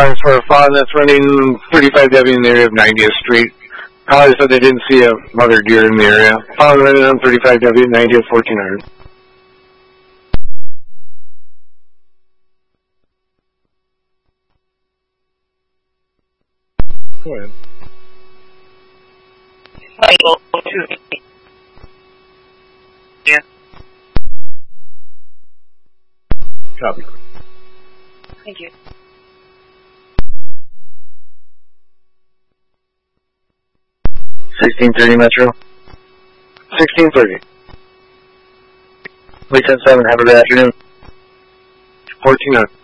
cars for a fawn that's running 35W in the area of 90th Street. Caller said they didn't see a mother deer in the area. Fawn running on 35W, 90th, 1400. Go ahead. Yeah. Copy. Thank you. 1630 Metro. 1630. Lee 10-7, have a good afternoon. 1400.